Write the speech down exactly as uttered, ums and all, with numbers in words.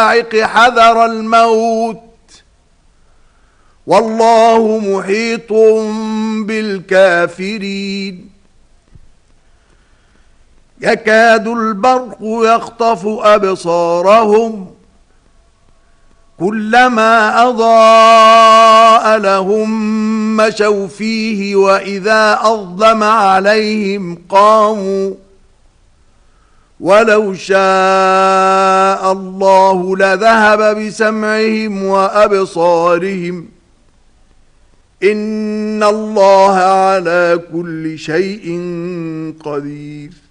حذر الموت والله محيط بالكافرين يكاد البرق يخطف أبصارهم كلما أضاء لهم مشوا فيه وإذا أظلم عليهم قاموا ولو شاء الله لذهب بسمعهم وأبصارهم إن الله على كل شيء قدير